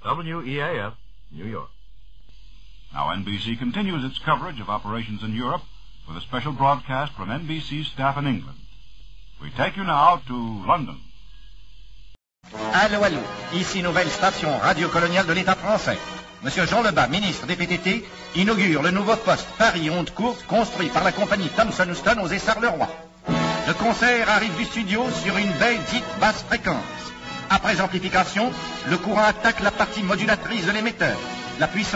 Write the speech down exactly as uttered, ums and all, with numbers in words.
W E A F, New York. Now N B C continues its coverage of operations in Europe with a special broadcast from N B C's staff in England. We take you now to London. Allô, allô, ici nouvelle station radio-coloniale de l'État français. Monsieur Jean Lebas, ministre des P T T, inaugure le nouveau poste Paris-Onde Courte construit par la compagnie Thomson Houston aux Essarts-le-Roi. Le concert arrive du studio sur une baie dite basse fréquence. Après amplification, le courant attaque la partie modulatrice de l'émetteur. La puissance